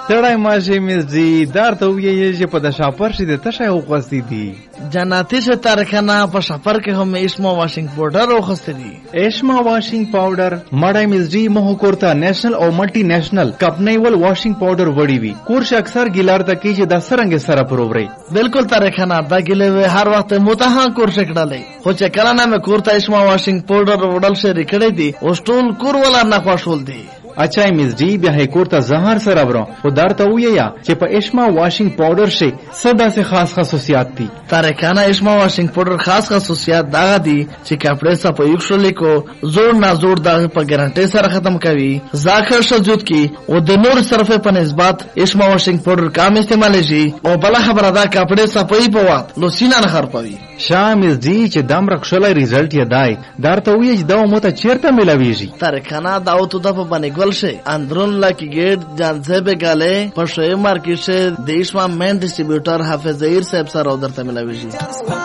ستړی ماشي مزدي دار ته ویې چې په د شاپر شي د تشه وغوستې دي جناتي سے تارکانا په شاپر کې هم اسما واشنګ پاوډر وغوستې دي. اسما واشنګ پاوډر مړی مزدي مه کورته نېشنل او ملټي نېشنل کمپنۍ ول واشنګ پاوډر وړي وي کورش اکثر ګیلار ته کې چې د سرنګ سره پرووري بالکل تارکانا دا ګلې هر وخت متها کورش کړلې خو چې کله نه مې کورته اسما واشنګ پاوډر وړل شری کړې دي او ټول کور ولا نه خوشول دي. اچھا مزدی بیا کورته زهر سره برو خو درته ویا چې په اسما واشنګ پاوډر شي صدا سے خاص خصوصیات دي. تارکانا اسما واشنګ پاوډر خاص خصوصیات دا دي چې کپڑے صفا یوشل کو زور نه زور دا په ګارانټي سره ختم کوي ځاخر شجود کی او د نور صرفه په نسبت اسما واشنګ پاوډر کم استعمال شي او بل خبره دا کپڑے صفای په وخت لو سینه نه خرپوي. شامز دی چې دم رخصلای ریزلټ یې دای درته وی چې دا مو ته چیرته ملاویږي. تارکانا دا او ته په باندې اندرون لاکی گیٹ جانسے پہ گالے پر شعیب مارکیٹ سے دیش میں مین ڈسٹریبیوٹر حافظ ظہیر صاحب سر ادھر تملا ویجی.